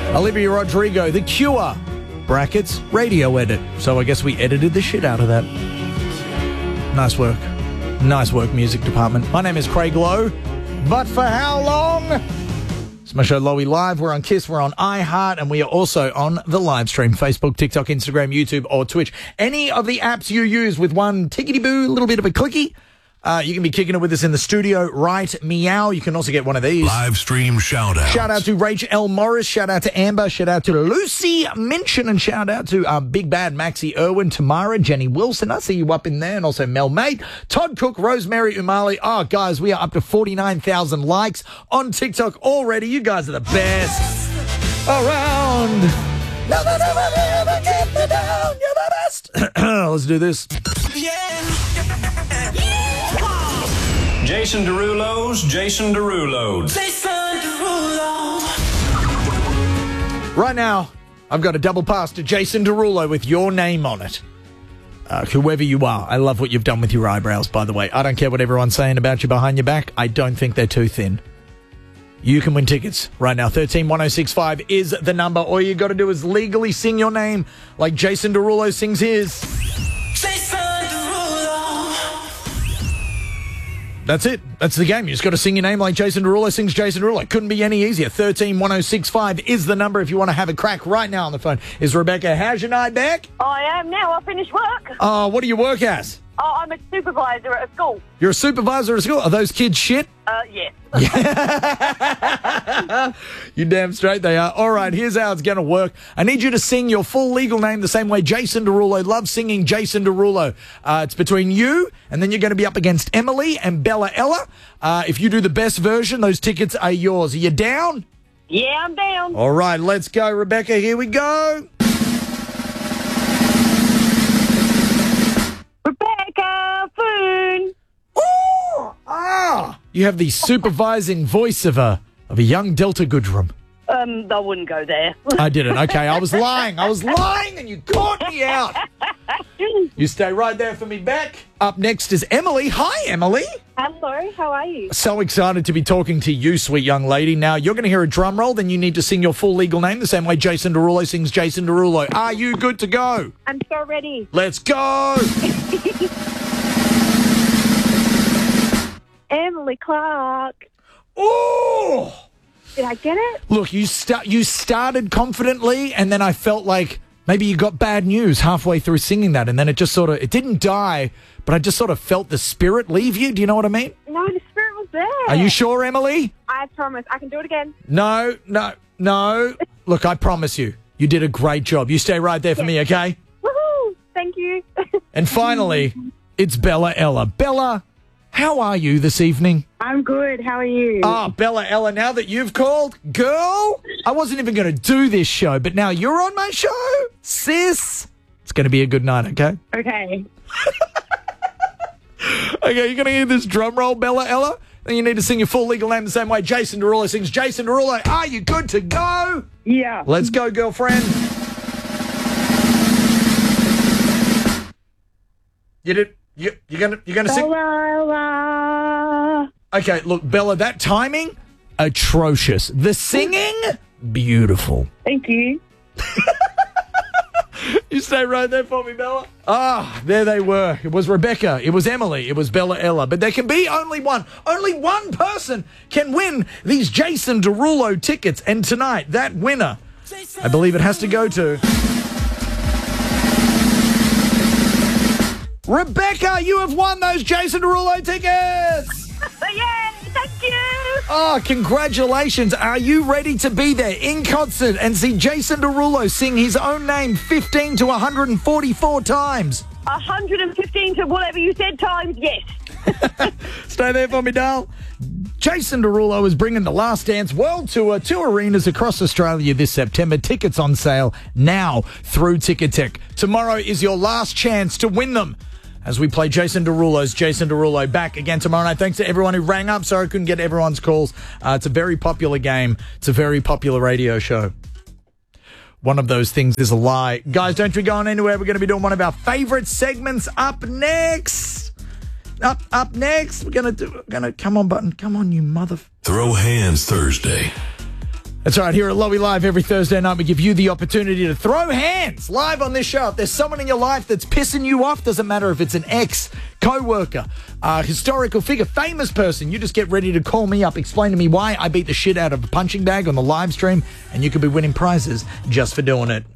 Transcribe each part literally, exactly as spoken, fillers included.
Olivia Rodrigo, The Cure, brackets, radio edit. So I guess we edited the shit out of that. Nice work. Nice work, music department. My name is Craig Lowe, but for how long? It's my show, Lowy Live. We're on KISS, we're on iHeart, and we are also on the live stream, Facebook, TikTok, Instagram, YouTube, or Twitch. Any of the apps you use with one tickety-boo, a little bit of a clicky, uh, you can be kicking it with us in the studio, right? Meow. You can also get one of these. Live stream shout out. Shout out to Rach L. Morris. Shout out to Amber. Shout out to Lucy Minchin. And shout out to uh, Big Bad Maxie Irwin, Tamara, Jenny Wilson. I see you up in there. And also Mel Mate, Todd Cook, Rosemary Umali. Oh, guys, we are up to forty-nine thousand likes on TikTok already. You guys are the best around. Never, never, never get me down. You're the best. Let's do this. Yeah. Jason Derulo's Jason Derulo. Jason Derulo. Right now, I've got a double pass to Jason Derulo with your name on it. Uh, whoever you are, I love what you've done with your eyebrows, by the way. I don't care what everyone's saying about you behind your back. I don't think they're too thin. You can win tickets right now. thirteen one oh six five is the number. All you got to do is legally sing your name like Jason Derulo sings his. Jason Derulo. That's it. That's the game. You just got to sing your name like Jason Derulo sings Jason Derulo. Couldn't be any easier. thirteen one oh six five is the number if you want to have a crack right now on the phone. Is Rebecca, how's your night back? I am now. I finished work. Oh, uh, what do you work as? Oh, I'm a supervisor at a school. You're a supervisor at a school? Are those kids shit? Uh, yes. You damn straight they are. All right, here's how it's going to work. I need you to sing your full legal name the same way Jason Derulo loves singing Jason Derulo. Uh, it's between you, and then you're going to be up against Emily and Bella Ella. Uh, if you do the best version, those tickets are yours. Are you down? Yeah, I'm down. All right, let's go, Rebecca. Here we go. Rebecca Foon. Ooh, ah, you have the supervising voice of a of a young Delta Goodrum. Um, I wouldn't go there. I didn't. Okay, I was lying. I was lying, and you caught me out. You stay right there for me, Beck. Up next is Emily. Hi, Emily. Hello, how are you? So excited to be talking to you, sweet young lady. Now, you're going to hear a drum roll, then you need to sing your full legal name the same way Jason Derulo sings Jason Derulo. Are you good to go? I'm so ready. Let's go. Emily Clark. Ooh. Did I get it? Look, you start. You started confidently, and then I felt like maybe you got bad news halfway through singing that, and then it just sort of, it didn't die, but I just sort of felt the spirit leave you. Do you know what I mean? No, the spirit was there. Are you sure, Emily? I promise. I can do it again. No, no, no. Look, I promise you, you did a great job. You stay right there for me, okay? Woohoo! Thank you. And finally, it's Bella Ella. Bella, how are you this evening? I'm good. How are you? Ah, Bella Ella, now that you've called, girl, I wasn't even going to do this show, but now you're on my show, sis. It's going to be a good night, okay? Okay. Okay, you're going to hear this drum roll, Bella Ella? Then you need to sing your full legal name the same way Jason Derulo sings Jason Derulo. Are you good to go? Yeah. Let's go, girlfriend. You did. You, you're gonna. You're gonna sing. Bella. Okay, look, Bella. That timing, atrocious. The singing, beautiful. Thank you. You stay right there for me, Bella. Ah, there they were. It was Rebecca. It was Emily. It was Bella Ella. But there can be only one. Only one person can win these Jason Derulo tickets. And tonight, that winner, I believe it has to go to Rebecca. You have won those Jason Derulo tickets. Yay! Thank you. Oh, congratulations. Are you ready to be there in concert and see Jason Derulo sing his own name fifteen to one hundred forty-four times? one hundred fifteen to whatever you said times, yes. Stay there for me, doll. Jason Derulo is bringing the Last Dance World Tour to arenas across Australia this September. Tickets on sale now through Ticketek. Tomorrow is your last chance to win them as we play Jason Derulo's Jason Derulo back again tomorrow night. Thanks to everyone who rang up. Sorry I couldn't get everyone's calls. Uh, it's a very popular game. It's a very popular radio show. One of those things is a lie. Guys, don't be going anywhere. We're going to be doing one of our favorite segments up next. Up up next. We're going to do, we're going to, come on, button. Come on, you mother. Throw Hands Thursday. That's right. Here at Lowy Live every Thursday night, we give you the opportunity to throw hands live on this show. If there's someone in your life that's pissing you off, doesn't matter if it's an ex, co-worker, uh, historical figure, famous person, you just get ready to call me up, explain to me why I beat the shit out of a punching bag on the live stream, and you could be winning prizes just for doing it.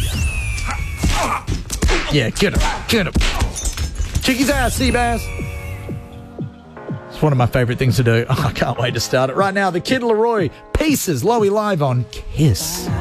Yeah, get him, get him. Chicky's ass, Seabass. It's one of my favourite things to do. Oh, I can't wait to start it right now. The Kid Laroi, Pieces, Lowy Live on Kiss.